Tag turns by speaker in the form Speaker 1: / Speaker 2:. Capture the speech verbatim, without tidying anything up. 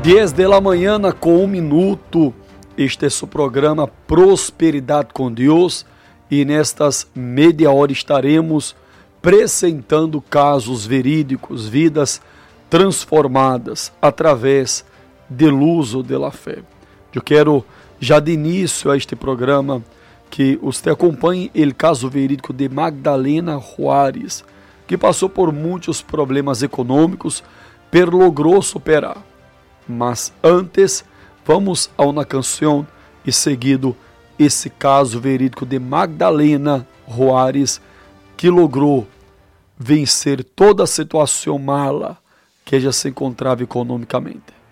Speaker 1: dez da manhã com um minuto, este é seu programa Prosperidade com Deus e nestas meia hora estaremos apresentando casos verídicos, vidas transformadas através do uso da fé. Eu quero já de início a este programa que você acompanhe o caso verídico de Magdalena Juárez, que passou por muitos problemas econômicos, pero logrou superar. Mas antes, vamos a uma canção e seguido esse caso verídico de Magdalena Juárez, que logrou vencer toda a situação mala que já se encontrava economicamente.